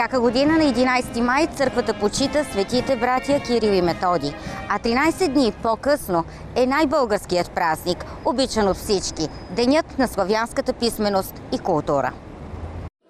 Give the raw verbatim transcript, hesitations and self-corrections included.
Всяка година на единайсети май църквата почита светите братя Кирил и Методий, а тринайсет дни по-късно е най-българският празник, обичан от всички – Денят на славянската писменост и култура.